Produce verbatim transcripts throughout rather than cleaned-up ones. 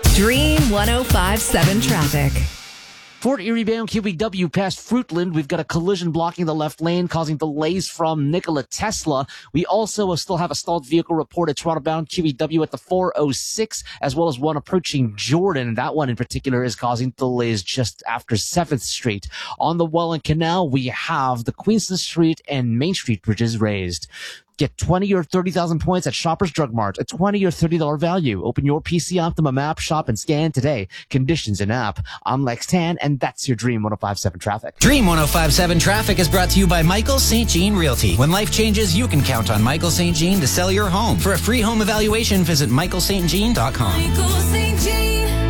Dream one oh five point seven traffic. Fort Erie bound Q E W past Fruitland. We've got a collision blocking the left lane, causing delays from Nikola Tesla. We also still have a stalled vehicle reported Toronto bound Q E W at the four oh six, as well as one approaching Jordan. That one in particular is causing delays just after seventh Street. On the Welland Canal, we have the Queenston Street and Main Street bridges raised. Get twenty or thirty thousand points at Shoppers Drug Mart, a twenty or thirty dollars value. Open your P C Optimum app, shop and scan today. Conditions in app. I'm Lex Tan, and that's your Dream one oh five point seven traffic. Dream one oh five point seven traffic is brought to you by Michael Saint Jean Realty. When life changes, you can count on Michael Saint Jean to sell your home. For a free home evaluation, visit michael st jean dot com. Michael Saint Jean.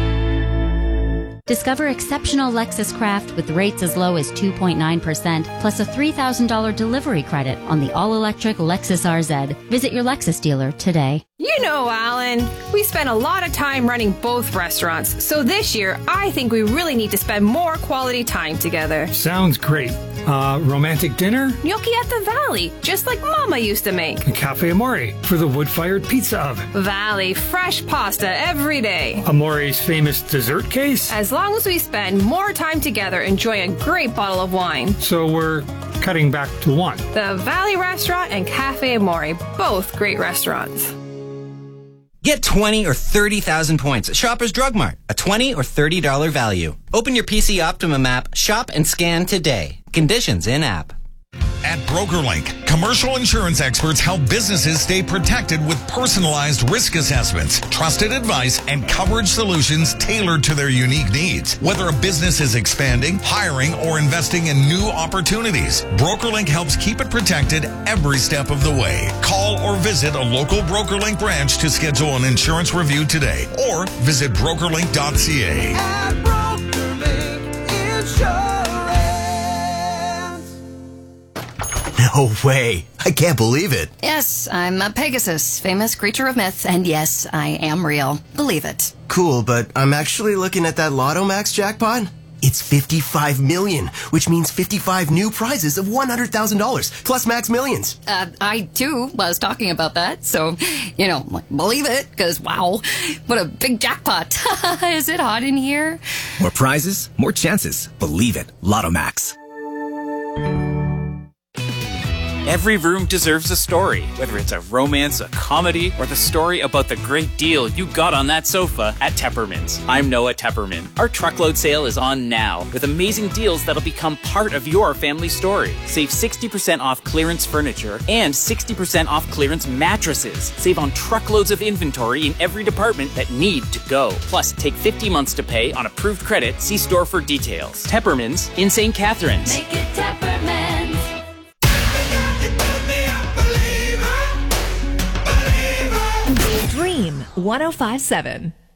Discover exceptional Lexus Craft with rates as low as two point nine percent, plus a three thousand dollars delivery credit on the all-electric Lexus R Z. Visit your Lexus dealer today. You know, Alan, we spent a lot of time running both restaurants, so this year I think we really need to spend more quality time together. Sounds great. Uh, romantic dinner? Gnocchi at the Valley, just like Mama used to make. A Cafe Amore for the wood-fired pizza oven. Valley, fresh pasta every day. Amore's famous dessert case? As long as we spend more time together enjoying a great bottle of wine. So we're cutting back to one. The Valley Restaurant and Cafe Amore, both great restaurants. Get twenty or thirty thousand points at Shoppers Drug Mart, a twenty or thirty dollars value. Open your P C Optimum app, shop and scan today. Conditions in app. At BrokerLink, commercial insurance experts help businesses stay protected with personalized risk assessments, trusted advice, and coverage solutions tailored to their unique needs. Whether a business is expanding, hiring, or investing in new opportunities, BrokerLink helps keep it protected every step of the way. Call or visit a local BrokerLink branch to schedule an insurance review today, or visit brokerlink dot c a. At BrokerLink Insurance. No way. I can't believe it. Yes, I'm a Pegasus, famous creature of myth, and yes, I am real. Believe it. Cool, but I'm actually looking at that Lotto Max jackpot. It's fifty-five million, which means fifty-five new prizes of one hundred thousand dollars, plus Max Millions. Uh, I, too, was talking about that, so, you know, believe it, because, wow, what a big jackpot. Is it hot in here? More prizes, more chances. Believe it. Lotto Max. Every room deserves a story, whether it's a romance, a comedy, or the story about the great deal you got on that sofa at Tepperman's. I'm Noah Tepperman. Our truckload sale is on now, with amazing deals that'll become part of your family story. Save sixty percent off clearance furniture and sixty percent off clearance mattresses. Save on truckloads of inventory in every department that need to go. Plus, take fifty months to pay on approved credit. See store for details. Tepperman's in Saint Catharines. Make it Tepperman's. Dream one oh five point seven.